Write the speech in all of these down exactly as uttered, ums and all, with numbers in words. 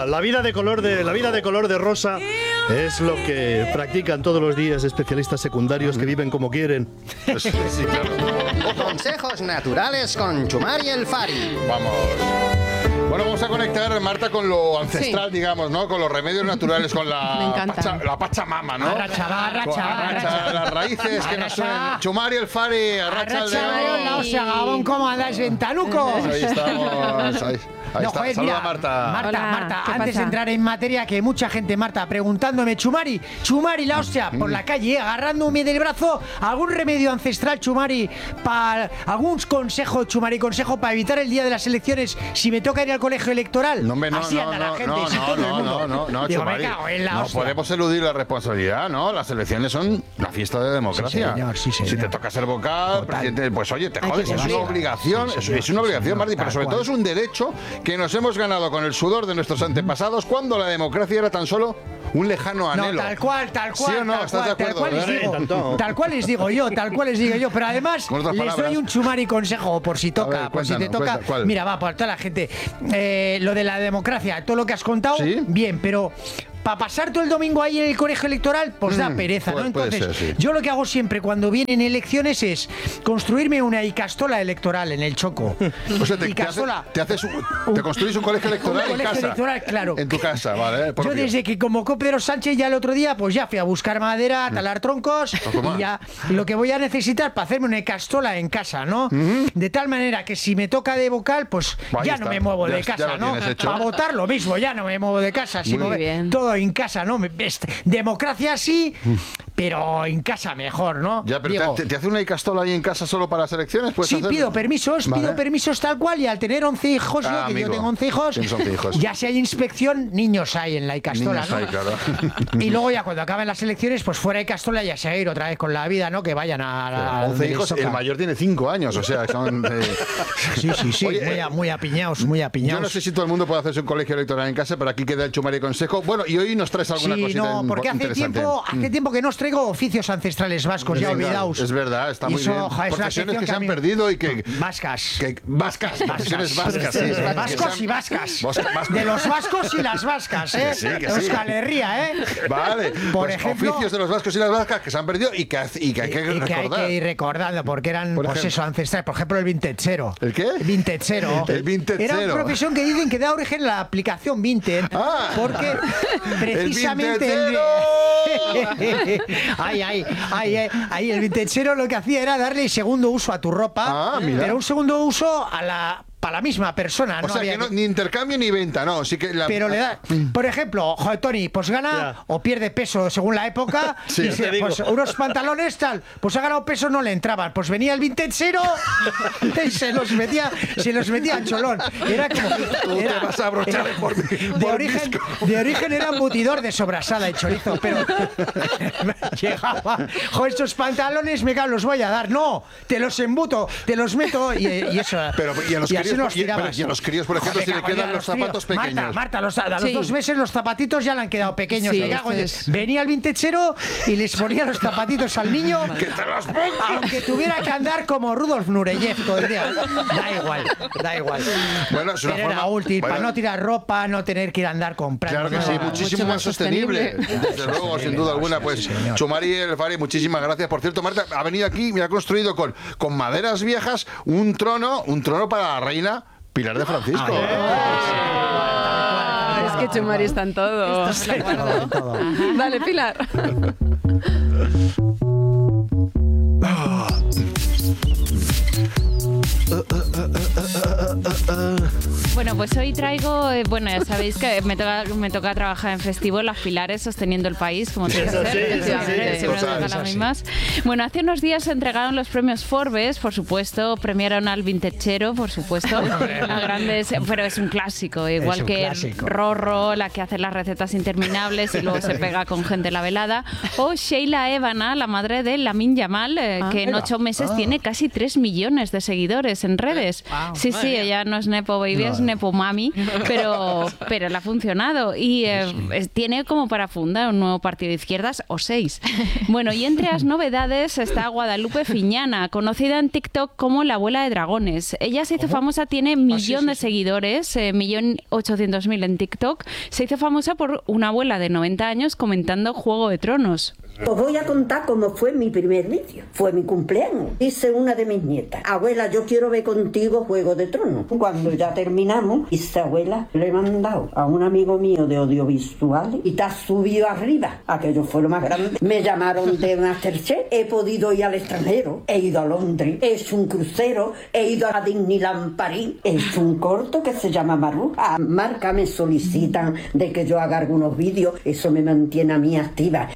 la vida de color de la vida de color de rosa es lo que practican todos los días especialistas secundarios que viven como quieren. Sí, claro. Consejos naturales con Chumari el Fari. Vamos. Bueno, vamos a conectar, Marta, con lo ancestral, sí. digamos, ¿no? Con los remedios naturales, con la, pacha, la Pachamama, ¿no? Arracha, arracha, arracha, las raíces que nos suenan. Chumari el Fari, arracha el león. No se Gabón, ¿cómo andáis, ventanucos? Ahí estamos, ahí. Ahí no, está. Joder, Saluda, mira, Marta. Marta, Hola, Marta, antes pasa? de entrar en materia, que mucha gente, Marta, preguntándome, Chumari, Chumari, la hostia, por la calle, eh, agarrándome del brazo, algún remedio ancestral, Chumari, para algún consejo, Chumari, consejo para evitar el día de las elecciones si me toca ir al colegio electoral. No, hombre, no, Así no, anda no, la gente, no, si no, todo el no, mundo. no, no, no, Digo, Chumari, me cago en la no hostia. podemos eludir la responsabilidad, ¿no? Las elecciones son la fiesta de democracia. Sí, señor, sí, señor. Si te toca ser vocal, Total. presidente, pues oye, te Hay jodes, que es una cumplir. obligación, Sí, es, señor, es una sí, obligación, señor, Martí, pero tal sobre cual. todo es un derecho que nos hemos ganado con el sudor de nuestros antepasados cuando la democracia era tan solo un lejano anhelo. No, tal cual, tal cual. ¿Sí o no? Tal ¿Estás cual, de tal acuerdo? cual les ¿verdad? digo, Tanto. tal cual les digo yo, tal cual les digo yo. Pero además Con otras les palabras. doy un chumari consejo por si toca, ver, por si te cuéntanos, toca. cuenta, ¿cuál? Mira, va, para toda la gente. Eh, lo de la democracia, todo lo que has contado, ¿Sí? bien, pero para pasar todo el domingo ahí en el colegio electoral, pues da Mm, pereza, puede- ¿no? puede Entonces, ser, sí. yo lo que hago siempre cuando vienen elecciones es construirme una icastola electoral en el Choco. O sea, te, te, hace- Icastola. te haces un- te construís un colegio electoral Un en colegio casa. electoral, claro. En tu casa, vale. por Yo Dios. desde que convocó Pedro Sánchez ya el otro día, pues ya fui a buscar madera, a talar troncos toma. y ya lo que voy a necesitar para hacerme una castola en casa, ¿no? De tal manera que si me toca de vocal, pues Ahí ya está. no me muevo Ya- de ya casa, lo ¿no? tienes hecho. Para votar lo mismo, ya no me muevo de casa, sino Muy bien. todo en casa, ¿no? Me- es- Democracia sí, pero en casa mejor, ¿no? Ya, pero Digo, te, te hace una icastola ahí en casa solo para las elecciones? ¿Puedes sí, hacerlo? pido permisos, Vale. pido permisos tal cual y al tener once hijos, Ah, yo, que amigo. yo tengo once hijos, Tienes once hijos. ya si hay inspección, niños hay en la Icastola, Niños ¿no? hay, claro. Y luego ya cuando acaben las elecciones, pues fuera de Castola ya se va a ir otra vez con la vida, ¿no? Que vayan a la... once hijos, el mayor tiene cinco años, o sea, son... eh, Sí, sí, sí, Oye, muy, a- muy apiñados, muy Yo apiñados. no sé si todo el mundo puede hacerse un colegio electoral en casa, pero aquí queda el Chumari Consejo. Bueno, y hoy nos traes alguna Sí, cosita no, in- porque hace interesante. tiempo, hace tiempo que no os traigo oficios ancestrales vascos, ya Venga, olvidaos. Es verdad, está Y muy eso, bien. joder, es una Profesiones sección que se a han mí- perdido y que... Vascas. que vascas, profesiones vascas. sí, sí, Vascos que y se han- vascas. Vasca- vascos. De los vascos y las vascas, ¿eh? Que sí, que sí. Euskal Herria, ¿eh? Vale, Por pues ejemplo- oficios de los vascos y las vascas que se han perdido y que, hace- y que hay que y que hay recordar. que ir recordando porque eran, Por pues ejemplo. eso, ancestrales. Por ejemplo, el vintechero. ¿El qué? Vintechero. El vintechero. Era una profesión que dicen que da origen a la aplicación Vinted. Ah. Porque precisamente ¡El el... ay, ay, ay, ay, ay, el vintechero lo que hacía era darle segundo uso a tu ropa. Ah, mira. Pero un segundo uso a la... para la misma persona. O no sea, había que no, ni intercambio ni venta, no. Sí que la... Pero le da, por ejemplo, joder, Tony, pues gana Ya. o pierde peso según la época. Sí, y ya se- te digo. pues unos pantalones tal, pues ha ganado peso, no le entraban. Pues venía el vintechero y se los metía, se los metía a cholón. Era como. Tú te era- vas a abrochar era- por- de, por origen, visco. de origen era embutidor de sobrasada y chorizo, pero llegaba. Joder, estos pantalones me cago, los voy a dar. No, te los embuto, te los meto y, y eso. Pero, y a los y así críos, nos y- tirabas. pero, y a los críos, por ejemplo, Joder, si le cago en quedan Dios, los tío. zapatos pequeños. Marta, Marta, los- a los Sí. dos meses los zapatitos ya le han quedado pequeños. Sí, Me cago en esto Dios. Venía el vintechero y les ponía los zapatitos al niño. ¡Que te los ponga! Aunque tuviera que andar como Rudolf Nureyev todo el día. Da igual, da igual. Bueno, es una Pero era forma- útil bueno, para no tirar ropa, no tener que ir a andar comprando. Claro que ¿no? sí, Mucho muchísimo más más sostenible. sostenible. Desde luego, sin duda alguna. Pues señor. Chumari El Fari, muchísimas gracias. Por cierto, Marta ha venido aquí y me ha construido con, con maderas viejas un trono, un trono para la reina Pilar de Francisco. Ah, es que Chumari está en todo. Está en todo, en todo. Ajá. Dale, Pilar. Bueno, pues hoy traigo, eh, bueno, ya sabéis que me toca, me toca trabajar en festivo Las Pilares sosteniendo el país, como tiene que Eso ser, sí, eso efectivamente, sí. siempre nos Total, tocan eso las sí. mismas. Bueno, hace unos días se entregaron los premios Forbes, por supuesto, premiaron al vintechero, por supuesto, a grandes, pero es un clásico, igual un que clásico. Rorro, la que hace las recetas interminables y luego se pega con gente en la velada, o Sheila Evana, la madre de Lamine Yamal, eh, que en ocho meses tiene casi tres millones de seguidores en redes. Wow. Sí, sí, ella no es nepo baby, es es Nepomami, pero, pero le ha funcionado. Y eh, es- tiene como para fundar un nuevo partido de izquierdas o seis. Bueno, y entre las novedades está Guadalupe Fiñana, conocida en TikTok como la abuela de dragones. Ella se hizo famosa, tiene millón de seguidores, eh, millón ochocientos mil en TikTok. Se hizo famosa por una abuela de noventa años comentando Juego de Tronos. Os voy a contar cómo fue mi primer vídeo. Fue mi cumpleaños. Dice una de mis nietas: abuela, yo quiero ver contigo Juego de Tronos. Cuando ya terminamos, dice: abuela, le he mandado a un amigo mío de audiovisuales y te has subido arriba. Aquello fue lo más grande. Me llamaron de Masterchef. He podido ir al extranjero. He ido a Londres. He hecho un crucero. He ido a Disneyland París. He hecho un corto que se llama Maru. A marca me solicitan de que yo haga algunos vídeos. Eso me mantiene a mí activa.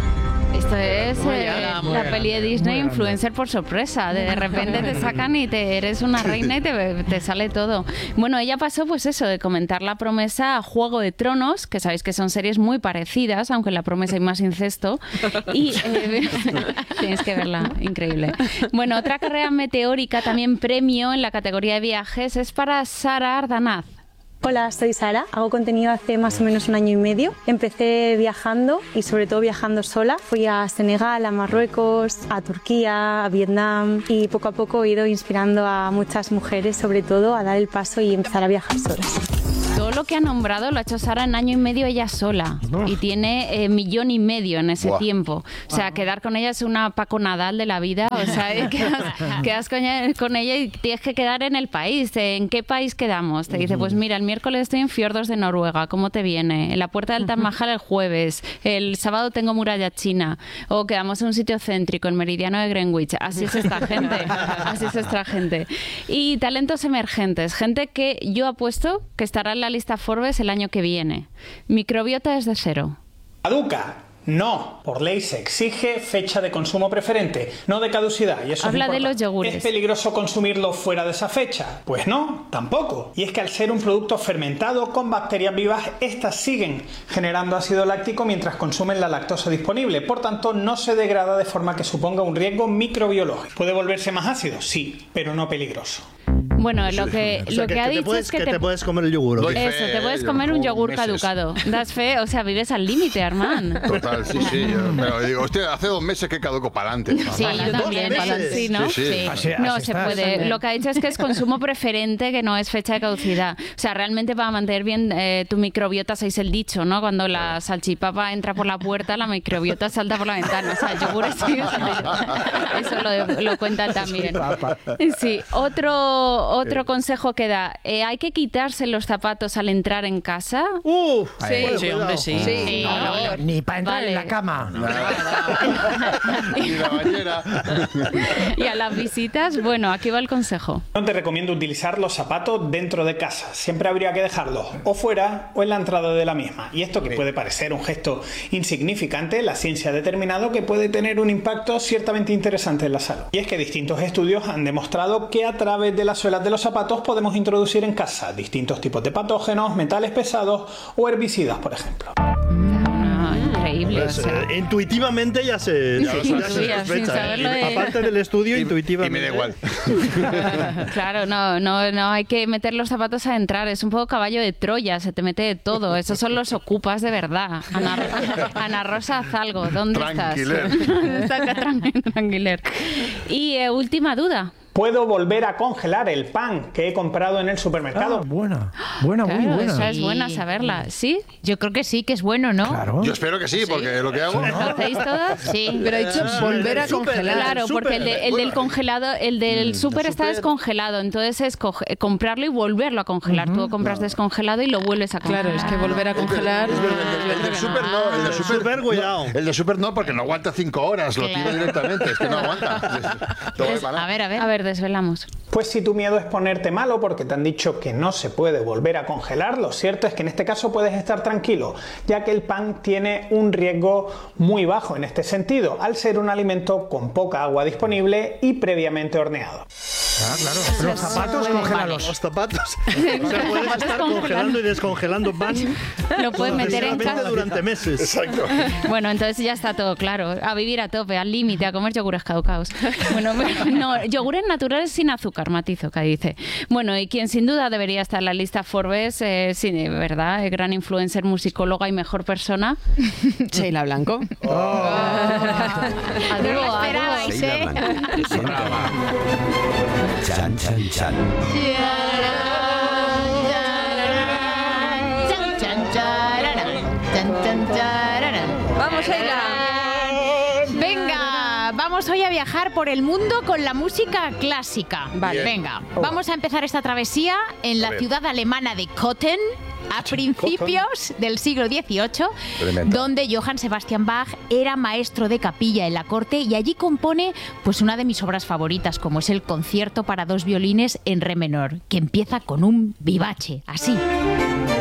Esto es eh, la peli de Disney, Influencer por sorpresa. De repente te sacan y te eres una reina y te, te sale todo. Bueno, ella pasó pues eso, de comentar la promesa a Juego de Tronos, que sabéis que son series muy parecidas, aunque en la promesa hay más incesto. Y eh, tienes que verla, increíble. Bueno, otra carrera meteórica, también premio en la categoría de viajes, es para Sara Ardanaz. Hola, soy Sara, hago contenido hace más o menos un año y medio. Empecé viajando y sobre todo viajando sola. Fui a Senegal, a Marruecos, a Turquía, a Vietnam y poco a poco he ido inspirando a muchas mujeres sobre todo a dar el paso y empezar a viajar solas. Todo lo que ha nombrado lo ha hecho Sara en año y medio ella sola. Y tiene eh, millón y medio en ese Buah. tiempo. O sea, quedar con ella es una Paco Nadal de la vida. O sea, eh, quedas, quedas con, ella, con ella y tienes que quedar en el país. ¿En qué país quedamos? Te dice, pues mira, el miércoles estoy en Fiordos de Noruega. ¿Cómo te viene? En la Puerta del Taj Mahal el jueves. El sábado tengo muralla china. O quedamos en un sitio céntrico, el meridiano de Greenwich. Así es esta gente. Así es esta gente. Y talentos emergentes. Gente que yo apuesto que estará en la lista Forbes el año que viene. Microbiota desde cero. ¿Caduca? No. Por ley se exige fecha de consumo preferente, no de caducidad. Y eso Habla es de importante. los yogures. ¿Es peligroso consumirlo fuera de esa fecha? Pues no, tampoco. Y es que al ser un producto fermentado con bacterias vivas, estas siguen generando ácido láctico mientras consumen la lactosa disponible. Por tanto, no se degrada de forma que suponga un riesgo microbiológico. ¿Puede volverse más ácido? Sí, pero no peligroso. Bueno, lo que, O sea, lo que, ha te dicho puedes, es que, que te puedes comer el yogur. ¿o Doy qué? Eso, fe, te puedes yo comer un como yogur meses. caducado. Das fe, o sea, vives al límite, Armand. Total, sí, sí. yo- Pero digo, hostia, hace dos meses que caduco para adelante. Sí, yo también. meses. Sí, ¿no? Sí, sí. Así- No, así se estás. puede. Lo que ha dicho es que es consumo preferente, que no es fecha de caducidad. O sea, realmente para mantener bien eh, tu microbiota, sabéis el dicho, ¿no? Cuando la salchipapa entra por la puerta, la microbiota salta por la ventana. O sea, el yogur es eso lo, lo cuentan también. Sí, otro, otro consejo que da. Eh, hay que quitarse los zapatos al entrar en casa. Uh, Sí. bueno, Sí, cuidado. hombre, sí. Sí. No, no, ni para entrar Vale. en la cama. Y la bañera. Y a las visitas, bueno, aquí va el consejo. No te recomiendo utilizar los zapatos dentro de casa. Siempre habría que dejarlos o fuera o en la entrada de la misma. Y esto que puede parecer un gesto insignificante, la ciencia ha determinado que puede tener un impacto ciertamente interesante en la salud. Y es que distintos estudios han demostrado que a través de las suelas de los zapatos podemos introducir en casa distintos tipos de patógenos, metales pesados o herbicidas, por ejemplo. No, increíble. Pues, o sea. eh, intuitivamente ya se, ya, lo se sabes. Sí, sin sospecha. saberlo ¿eh? de- Aparte del estudio, Y, y intuitivamente. me da igual. Claro, no, no, no hay que meter los zapatos a entrar. Es un poco caballo de Troya, se te mete de todo. Esos son los ocupas de verdad. Ana, Ana Rosa Zalgo, ¿dónde Tranquiler. estás? Está acá, tran- tranquiler. Y eh, última duda. Puedo volver a congelar el pan que he comprado en el supermercado. Ah, buena, buena, muy Claro, buena. esa es buena saberla. ¿Sí? Yo creo que sí, que es bueno, ¿no? Claro. Yo espero que sí, porque lo que hago. ¿Lo hacéis todas? Sí. Pero ha dicho volver a Súper, congelar. Claro, súper. porque el, de- el del congelado, el del súper está súper. descongelado, entonces es coge- eh, comprarlo y volverlo a congelar. Tú lo compras descongelado y lo vuelves a congelar. Claro, es que volver a congelar. El, el- el del super no, el del super, Súper, cuidado. El de super no, porque no aguanta cinco horas, lo tiro Claro. directamente, es que no aguanta. No vale para nada. A ver, a ver. A ver, desvelamos. Pues si tu miedo es ponerte malo porque te han dicho que no se puede volver a congelar, lo cierto es que en este caso puedes estar tranquilo, ya que el pan tiene un riesgo muy bajo en este sentido, al ser un alimento con poca agua disponible y previamente horneado. Ah, claro. Los zapatos, congélalos. Los zapatos. O sea, puedes zapatos estar congelando. congelando y descongelando pan. Lo puedes meter en sucesivamente casa. durante meses. Exacto. Bueno, entonces ya está todo claro. A vivir a tope, al límite, a comer yogures caducados. Bueno, no, yogures naturales sin azúcar, matizo, que dice. Bueno, y quien sin duda debería estar en la lista Forbes, eh, sí, ¿verdad? El gran influencer, musicóloga y mejor persona. Sheila Blanco. No lo esperabais, ¿eh? Chan, chan, chan. Vamos, Sheila. Venga, vamos hoy a viajar por el mundo con la música clásica. Vale, venga. Vamos a empezar esta travesía en la ciudad alemana de Köthen, a principios del siglo dieciocho, Tremendo. Donde Johann Sebastian Bach era maestro de capilla en la corte y allí compone pues una de mis obras favoritas, como es el concierto para dos violines en re menor, que empieza con un vivace, así.